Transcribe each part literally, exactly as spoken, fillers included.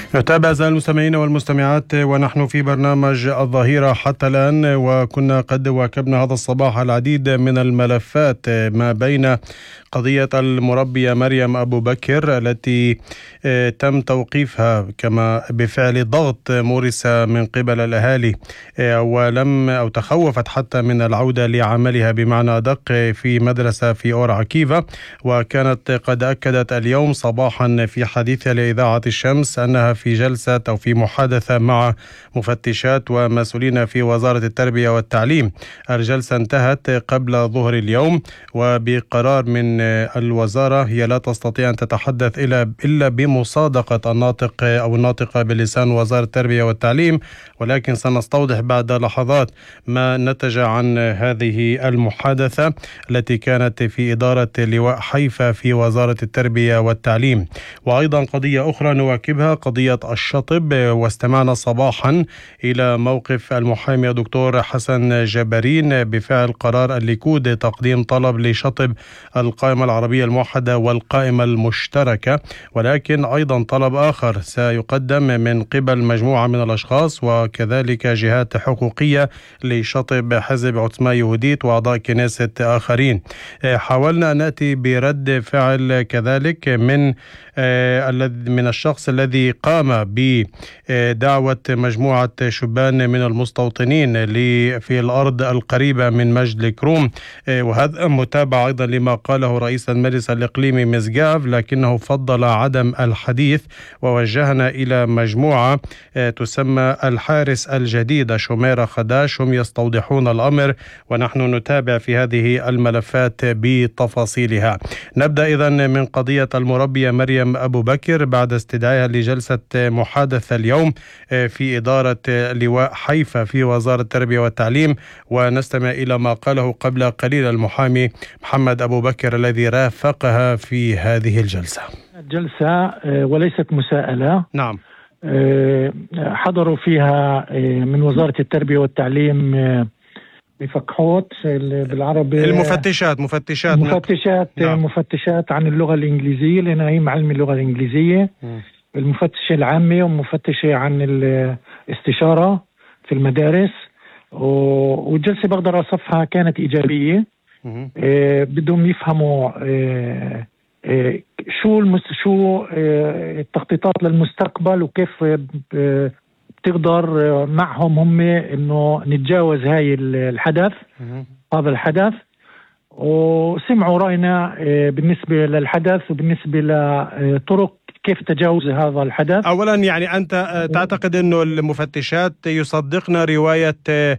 نتابع أعزائي المستمعين والمستمعات ونحن في برنامج الظهيرة حتى الآن، وكنا قد واكبنا هذا الصباح العديد من الملفات ما بين قضية المربية مريم أبو بكر التي تم توقيفها كما بفعل ضغط مورس من قبل الأهالي، ولم أو تخوفت حتى من العودة لعملها بمعنى أدق في مدرسة في أور عكيفة. وكانت قد أكدت اليوم صباحا في حديثها لإذاعة الشمس أنها في جلسة أو في محادثة مع مفتشات ومسؤولين في وزارة التربية والتعليم. الجلسة انتهت قبل ظهر اليوم، وبقرار من الوزارة هي لا تستطيع أن تتحدث إلا إلا بمصادقة الناطق أو الناطقة بلسان وزارة التربية والتعليم، ولكن سنستوضح بعد لحظات ما نتج عن هذه المحادثة التي كانت في إدارة لواء حيفا في وزارة التربية والتعليم. وأيضا قضية أخرى نواكبها، قضية الشطب، واستمعنا صباحا إلى موقف المحامي دكتور حسن جبارين بفعل قرار الليكود تقديم طلب لشطب القائمة العربية الموحدة والقائمة المشتركة، ولكن أيضا طلب آخر سيقدم من قبل مجموعة من الأشخاص وكذلك جهات حقوقية لشطب حزب عثمان يهوديت وأعضاء كنيسة آخرين. حاولنا أن نأتي برد فعل كذلك من من الشخص الذي قام بدعوة مجموعة شبان من المستوطنين في الأرض القريبة من مجد الكروم، وهذا متابع أيضا لما قاله رئيس المجلس الإقليمي مزقاف، لكنه فضل عدم الحديث. ووجهنا إلى مجموعة تسمى الحارس الجديد شميرة خداش، هم يستوضحون الأمر ونحن نتابع في هذه الملفات بتفاصيلها. نبدأ إذن من قضية المربية مريم أبو بكر بعد استدعائها لجلسة محادثة اليوم في إدارة لواء حيفا في وزارة التربية والتعليم، ونستمع إلى ما قاله قبل قليل المحامي محمد أبو بكر الذي رافقها في هذه الجلسة. جلسة وليست مساءلة. نعم. حضروا فيها من وزارة التربية والتعليم بفقحوت بالعربي المفتشات مفتشات مفتشات نعم. مفتشات عن اللغة الإنجليزية لأنها هي معلم اللغة الإنجليزية، م. المفتشة العامة ومفتشة عن الاستشارة في المدارس. والجلسة بقدر أصفها كانت إيجابية. آه بدهم يفهموا آه آه شو المس شو آه التخطيطات للمستقبل وكيف آه بتقدر معهم هم إنه نتجاوز هاي الحدث هذا الحدث. وسمعوا رأينا آه بالنسبة للحدث وبالنسبة لطرق كيف تجاوز هذا الحدث. أولا يعني أنت تعتقد أنه المفتشات يصدقن رواية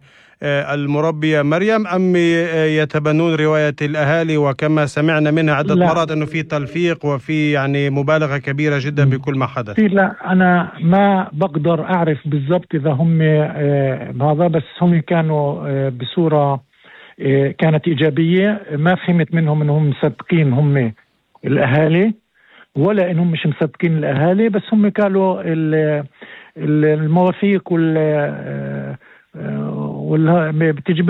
المربية مريم أم يتبنون رواية الأهالي، وكما سمعنا منها عدة لا. مرات أنه في تلفيق وفي يعني مبالغة كبيرة جدا بكل ما حدث؟ لا أنا ما بقدر أعرف بالضبط إذا هم هذا، بس هم كانوا بصورة كانت إيجابية. ما فهمت منهم أنهم مصدقين هم الأهالي ولا انهم مش مصدقين الاهالي، بس هم قالوا المواثيق وال بتجيب